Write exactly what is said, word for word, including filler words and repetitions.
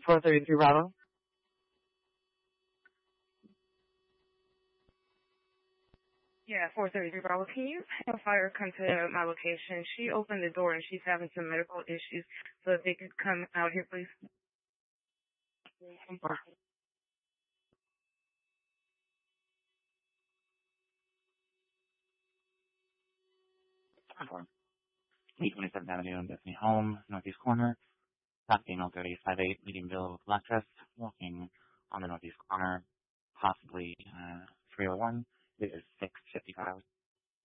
four thirty-three Bravo. Yeah, four thirty-three Bravo. Can you have fire come to my location? She opened the door and she's having some medical issues. So if they could come out here, please. eight twenty-seventh Avenue and Bethany Home, Northeast Corner. Last female thirty-five eight, medium bill with black dress, walking on the northeast corner, possibly uh, three oh one. It is six fifty-five.